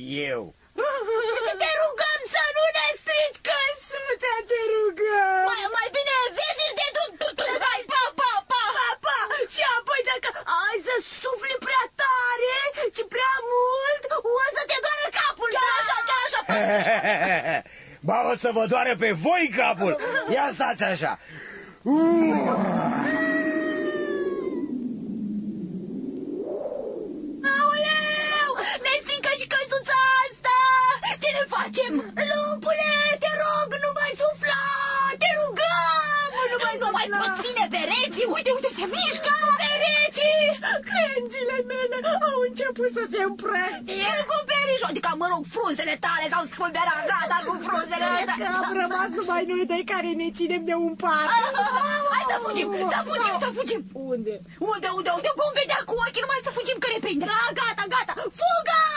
eu. Te rugăm să nu ne strici căsuța, te rugăm. Mai bine vezi de hai, pa. Și apoi dacă ai să sufli prea tare și prea mult, o să te doară capul. Chiar așa. Ba, o să vă doară pe voi capul. Ia stați așa. Aoleu, ne strică și căsuța asta. Ce ne facem? Lumpule, te rog, nu mai sufla. Te rugăm. Nu mai pot ține pereții. Uite, se mișcă. Pereții. Crengile mele au început să se împrăștie. Și cu perișul, adică, mă rog, frunzele tale s-au spulberat, gata cu frunzele. Cred că am rămas numai noi doi care ne ținem de un pat. Hai să fugim. Unde? Vom vedea cu ochii, numai să fugim că ne prinde. Da, gata.